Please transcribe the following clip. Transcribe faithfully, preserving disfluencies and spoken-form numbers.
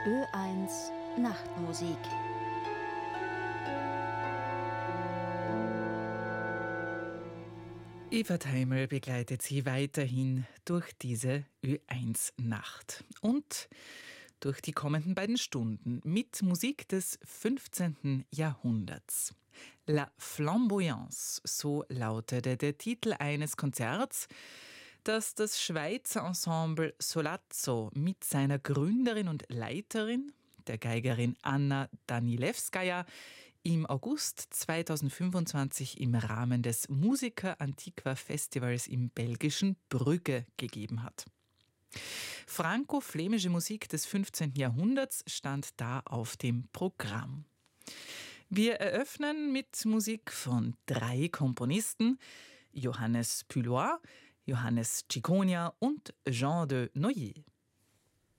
Ö eins Nachtmusik. Evert Heimel begleitet Sie weiterhin durch diese Ö eins Nacht und durch die kommenden beiden Stunden mit Musik des fünfzehnten Jahrhunderts. La Flamboyance, so lautete der Titel eines Konzerts, das das Schweizer Ensemble Solazzo mit seiner Gründerin und Leiterin, der Geigerin Anna Danilewskaja, im August zweitausendfünfundzwanzig im Rahmen des Musica Antiqua Festivals im belgischen Brügge gegeben hat. Franko-flämische Musik des fünfzehnten Jahrhunderts stand da auf dem Programm. Wir eröffnen mit Musik von drei Komponisten: Johannes Pulois, Johannes Ciconia und Jean de Noyer.